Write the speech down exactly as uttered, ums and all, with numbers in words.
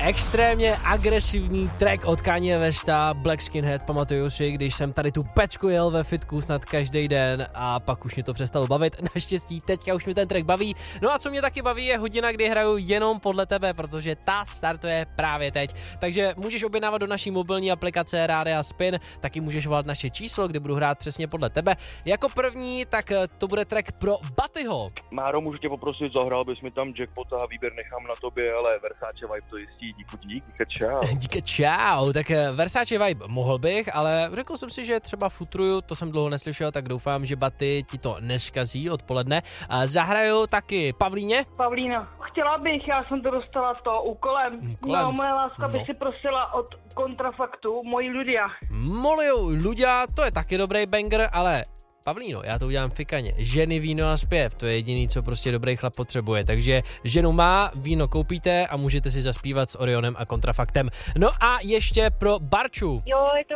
Extrémně agresivní track od Kanye Westa, Black Skinhead, pamatuju si, když jsem tady tu pecku jel ve fitku snad každý den a pak už mě to přestalo bavit. Naštěstí teďka už mě ten track baví. No a co mě taky baví je hodina, kdy hraju jenom podle tebe, protože ta startuje právě teď. Takže můžeš objednávat do naší mobilní aplikace Rádia Spin, taky můžeš volat naše číslo, kde budu hrát přesně podle tebe. Jako první, tak to bude track pro Batyho. Máro, můžu tě poprosit, zahrál bys mi tam Jackpot a výběr nechám na tobě, ale Versace Vibe to jistí, díku dík, díka čau. Díka čau, tak Versace Vibe mohl bych, ale řekl jsem si, že třeba futruju, to jsem dlouho neslyšel, tak doufám, že Baty ti to neskazí odpoledne. A zahraju taky Pavlíně. Pavlína, chtěla bych, já jsem to dostala to úkolem. Úkolem? No, moje láska by No. si prosila od kontrafaktu mojí Ludia. Moliu, Ludia, to je taky dobrý banger, ale Pavlíno, já to udělám fikaně. Ženy, víno a zpěv, to je jediný, co prostě dobrý chlap potřebuje. Takže ženu má, víno koupíte a můžete si zaspívat s Orionem a kontrafaktem. No a ještě pro Barču. Jo, je to